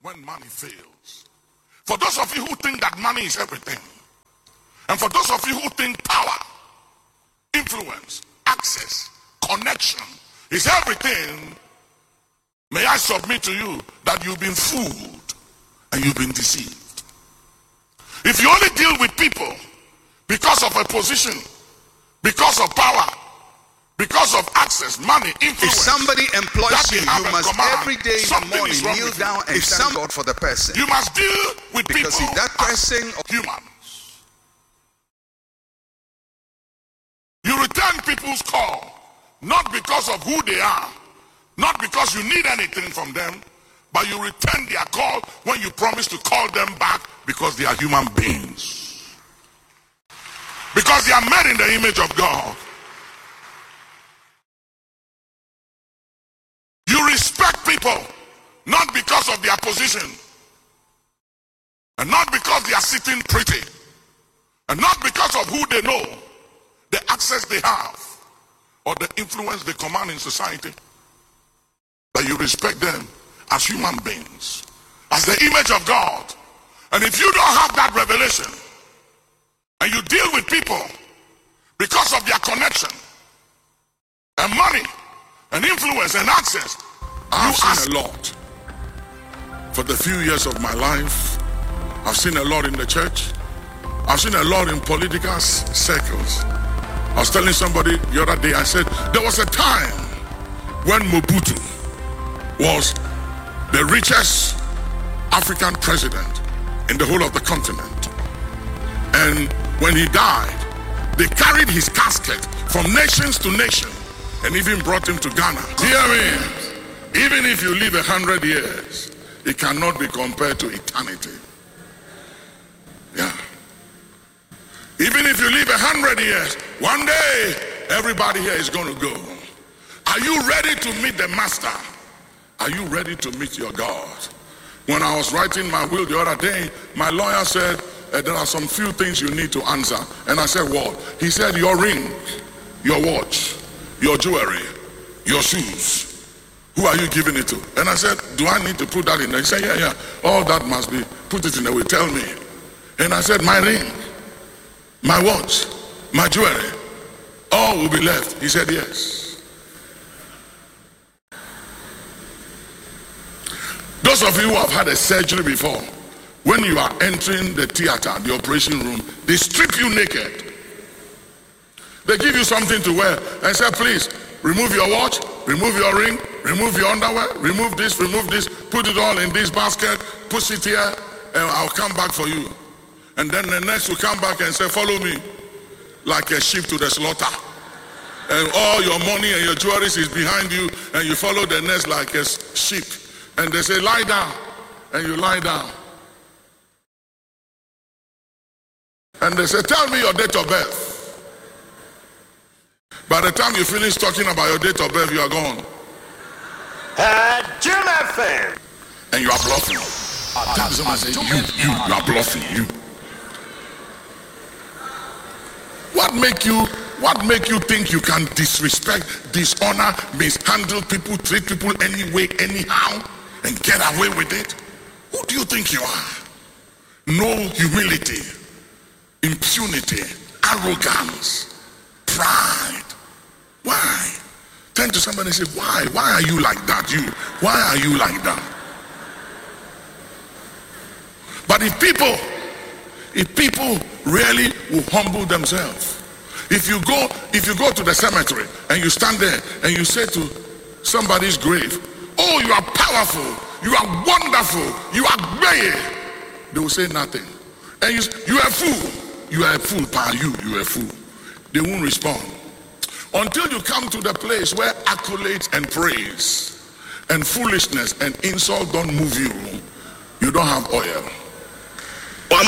when money fails. For those of you who think that money is everything, and for those of you who think power, influence, access, connection is everything, may I submit to you that you've been fooled and you've been deceived. If you only deal with people because of a position, because of power, because of access, money, influence. If somebody employs you, you must command, every day in the morning kneel down and thank God for the person. You must deal with because people if that person as humans. You return people's call, not because of who they are, not because you need anything from them, but you return their call when you promise to call them back because they are human beings. Because they are made in the image of God. You respect people not because of their position, and not because they are sitting pretty, and not because of who they know, the access they have, or the influence they command in society, but you respect them as human beings, as the image of God. And if you don't have that revelation, and you deal with people because of their connection and money and influence and access, I've seen a lot. For the few years of my life, I've seen a lot in the church. I've seen a lot in political circles. I was telling somebody the other day, I said, there was a time when Mobutu was the richest African president in the whole of the continent. And when he died, they carried his casket from nations to nation and even brought him to Ghana. Hear me. Even if you live 100 years, it cannot be compared to eternity. Yeah. Even if you live 100 years, one day everybody here is going to go. Are you ready to meet the master? Are you ready to meet your God? When I was writing my will the other day, my lawyer said, there are some few things you need to answer. And I said, what? He said, your ring, your watch, your jewelry, your shoes. Who are you giving it to? And I said, do I need to put that in there? He said, yeah. All that must be, put it in there, tell me. And I said, my ring, my watch, my jewelry, all will be left. He said, yes. Those of you who have had a surgery before, when you are entering the theater, the operation room, they strip you naked. They give you something to wear and say, please, remove your watch, remove your ring, remove your underwear, remove this, put it all in this basket, push it here, and I'll come back for you. And then the next will come back and say, follow me, like a sheep to the slaughter. And all your money and your jewelry is behind you, and you follow the next like a sheep. And they say, lie down, and you lie down. And they say, tell me your date of birth. By the time you finish talking about your date of birth, you are gone. Jim FM. And you are bluffing. Tell someone, say, you are bluffing, you. What make you think you can disrespect, dishonor, mishandle people, treat people anyway, anyhow, and get away with it? Who do you think you are? No humility, impunity, arrogance, pride. Why? Turn to somebody and say, why? Why are you like that? Why are you like that? But if people really will humble themselves, if you go to the cemetery and you stand there and you say to somebody's grave, oh, you are powerful, you are wonderful, you are great, they will say nothing. And you are a fool. You are a fool, pa, you are a fool. They won't respond. Until you come to the place where accolades and praise and foolishness and insult don't move you, you don't have oil.